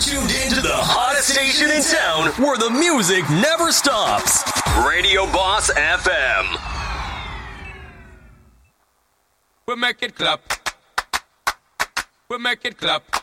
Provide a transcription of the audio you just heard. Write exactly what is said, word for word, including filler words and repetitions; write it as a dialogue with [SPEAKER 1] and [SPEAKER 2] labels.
[SPEAKER 1] tuned in to the hottest station in town where the music never stops. Radio Boss F M.
[SPEAKER 2] We make it clap. We make it clap.